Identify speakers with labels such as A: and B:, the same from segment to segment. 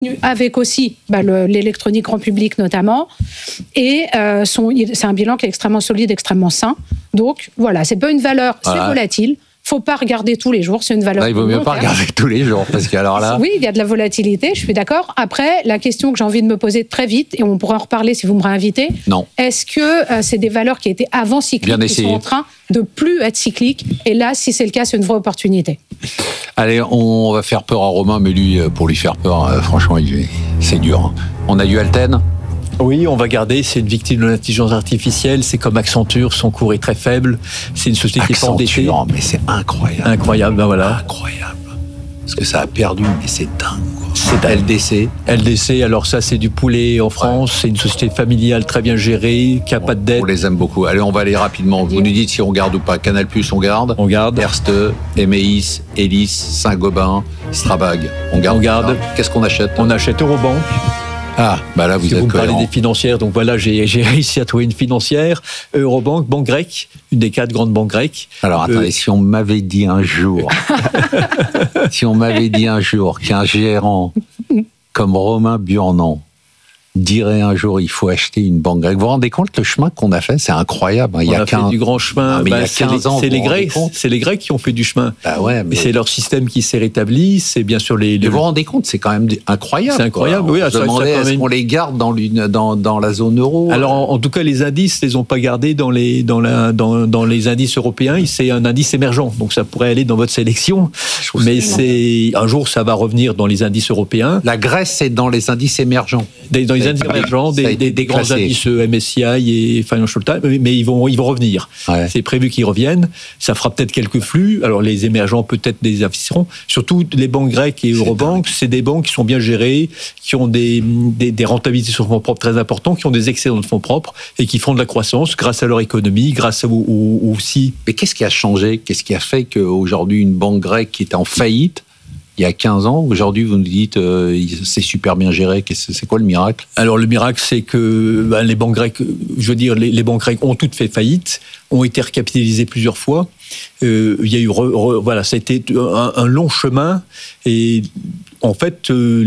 A: avec aussi l'électronique grand public notamment. Et c'est un bilan qui est extrêmement solide, extrêmement sain. Donc voilà, c'est pas une valeur, c'est volatile. Faut pas regarder tous les jours, c'est une valeur.
B: Là, il vaut mieux pas regarder tous les jours, parce que alors là.
A: Oui, il y a de la volatilité, je suis d'accord. Après, la question que j'ai envie de me poser très vite, et on pourra en reparler si vous me réinvitez.
B: Non.
A: Est-ce que c'est des valeurs qui étaient avant cycliques, qui sont en train de plus être cycliques? Et là, si c'est le cas, c'est une vraie opportunité.
B: Allez, on va faire peur à Romain, mais lui, pour lui faire peur, franchement, c'est dur. On a du Alten.
C: Oui, on va garder. C'est une victime de l'intelligence artificielle. C'est comme Accenture, son cours est très faible. C'est une société pas endettée.
B: Accenture, mais c'est incroyable.
C: Incroyable, ben voilà.
B: Incroyable. Parce que ça a perdu, mais c'est dingue.
C: C'est
B: LDC.
C: LDC, alors ça, c'est du poulet en France. C'est une société familiale très bien gérée, qui n'a pas de dette.
B: On les aime beaucoup. Allez, on va aller rapidement. Vous nous dites si on garde ou pas. Canal+, on garde.
C: On garde.
B: Erste, Emeis, Elis, Saint-Gobain, Strabag. On garde.
C: On garde.
B: Qu'est-ce qu'on achète?
C: On achète Eurobank.
B: Ah, bah là, vous êtes
C: me parlez
B: cohérent.
C: des financières, donc voilà, j'ai réussi à trouver une financière. Eurobank, banque grecque, une des 4 grandes banques grecques.
B: Alors, attendez, si on m'avait dit un jour qu'un gérant comme Romain Burnand dirait un jour il faut acheter une banque grecque. Vous vous rendez compte le chemin qu'on a fait? C'est incroyable.
C: Il y a fait du grand chemin.
B: Il y a 15 ans,
C: c'est les Grecs qui ont fait du chemin.
B: Bah ouais, mais
C: c'est leur système qui s'est rétabli. C'est bien sûr
B: Mais vous vous rendez compte, c'est quand même incroyable.
C: C'est incroyable.
B: Quoi.
C: Oui,
B: on se demandait est-ce qu'on les garde dans la zone euro.
C: Alors en tout cas, les indices, les ont pas gardés dans les indices européens. C'est un indice émergent, donc ça pourrait aller dans votre sélection. Mais un jour, ça va revenir dans les indices européens.
B: La Grèce, c'est dans les indices émergents.
C: Dans les indices émergents, des grands indices MSCI et Financial Times, mais ils vont revenir.
B: Ouais.
C: C'est prévu qu'ils reviennent. Ça fera peut-être quelques flux. Alors les émergents peut-être des investissements. Surtout les banques grecques et Eurobank, c'est des banques qui sont bien gérées, qui ont des rentabilités sur fonds propres très importants, qui ont des excédents de fonds propres et qui font de la croissance grâce à leur économie, grâce aussi.
B: Mais qu'est-ce qui a changé? Qu'est-ce qui a fait qu'aujourd'hui une banque grecque qui était en faillite il y a 15 ans, aujourd'hui vous nous dites c'est super bien géré, c'est quoi le miracle?
C: Alors le miracle, c'est que les banques grecques, les banques grecques ont toutes fait faillite, ont été recapitalisées plusieurs fois. Il y a eu ça a été un long chemin et en fait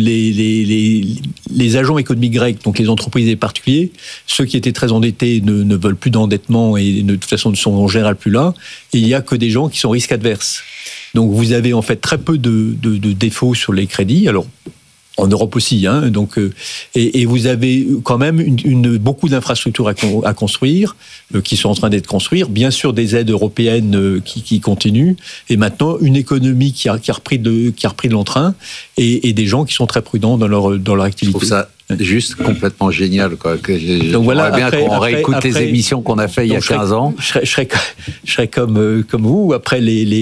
C: les agents économiques grecs, donc les entreprises et les particuliers, ceux qui étaient très endettés ne veulent plus d'endettement et de toute façon ne sont en général plus là. Et il y a que des gens qui sont risque adverses. Donc vous avez en fait très peu de défauts sur les crédits. Alors en Europe aussi, hein. Donc et vous avez quand même beaucoup d'infrastructures à construire, qui sont en train d'être construites. Bien sûr, des aides européennes qui continuent, et maintenant une économie qui a repris de l'entrain, et des gens qui sont très prudents dans leur activité.
B: Je trouve ça juste complètement génial, quoi.
C: Donc voilà,
B: bien qu'on réécoute les émissions qu'on a fait il y a 15 ans.
C: Je serais comme vous. Après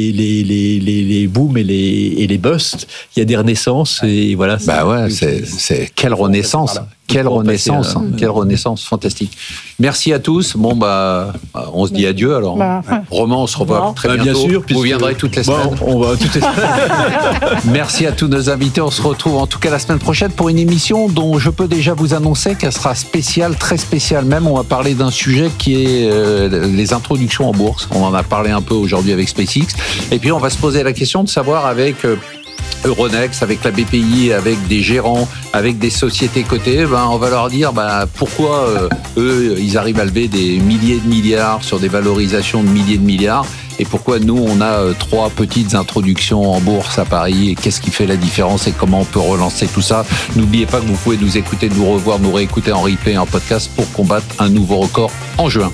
C: les booms et les busts, il y a des renaissances, et voilà.
B: Bah ouais, c'est quelle renaissance. Quelle renaissance, fantastique. Merci à tous. Bon, on se dit adieu alors. Romain, on se revoit très bientôt.
C: Bien sûr.
B: Vous viendrez toutes les semaines.
C: On va toutes les semaines.
B: Merci à tous nos invités. On se retrouve en tout cas la semaine prochaine pour une émission dont je peux déjà vous annoncer qu'elle sera spéciale, très spéciale même. On va parler d'un sujet qui est les introductions en bourse. On en a parlé un peu aujourd'hui avec SpaceX. Et puis on va se poser la question de savoir avec Euronext, avec la BPI, avec des gérants, avec des sociétés cotées, on va leur dire pourquoi eux, ils arrivent à lever des milliers de milliards sur des valorisations de milliers de milliards, et pourquoi nous, on a 3 petites introductions en bourse à Paris, et qu'est-ce qui fait la différence et comment on peut relancer tout ça. N'oubliez pas que vous pouvez nous écouter, nous revoir, nous réécouter en replay et en podcast pour combattre un nouveau record en juin.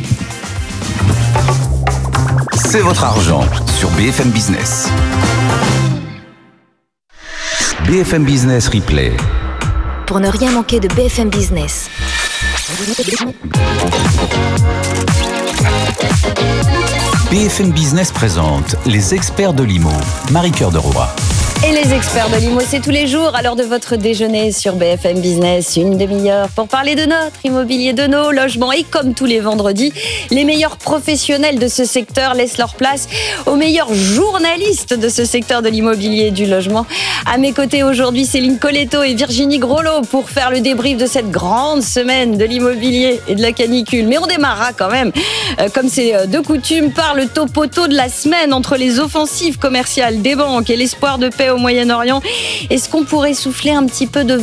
D: C'est votre argent sur BFM Business. BFM Business Replay.
E: Pour ne rien manquer de BFM Business.
D: BFM Business présente les experts de l'IMO. Marie-Cœur de Roy.
F: Et les experts de l'IMO, c'est tous les jours à l'heure de votre déjeuner sur BFM Business, une demi-heure pour parler de notre immobilier, de nos logements. Et comme tous les vendredis, les meilleurs professionnels de ce secteur laissent leur place aux meilleurs journalistes de ce secteur de l'immobilier et du logement. À mes côtés aujourd'hui, Céline Colletto et Virginie Grolot pour faire le débrief de cette grande semaine de l'immobilier et de la canicule. Mais on démarrera quand même, comme c'est de coutume, par le topo de la semaine entre les offensives commerciales des banques et l'espoir de paix paix au Moyen-Orient. Est-ce qu'on pourrait souffler un petit peu de